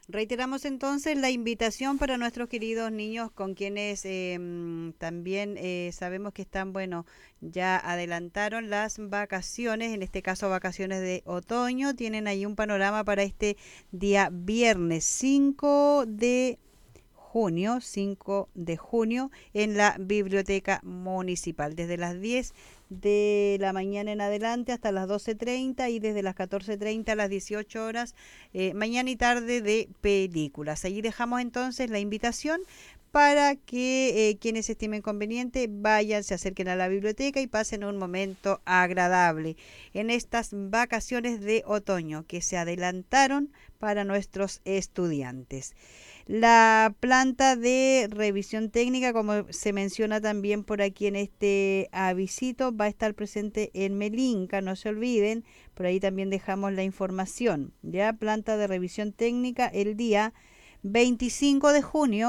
Reiteramos entonces la invitación para nuestros queridos niños con quienes también sabemos que están, bueno, ya adelantaron las vacaciones, en este caso vacaciones de otoño. Tienen ahí un panorama para este día viernes 5 de junio en la biblioteca municipal, desde las 10 de la mañana en adelante hasta las 12:30 y desde las 14:30 a las 18 horas, mañana y tarde de películas. Allí dejamos entonces la invitación para que quienes estimen conveniente vayan, se acerquen a la biblioteca y pasen un momento agradable en estas vacaciones de otoño que se adelantaron para nuestros estudiantes. La planta de revisión técnica, como se menciona también por aquí en este avisito, va a estar presente en Melinca, no se olviden, por ahí también dejamos la información. Ya, planta de revisión técnica el día 25 de junio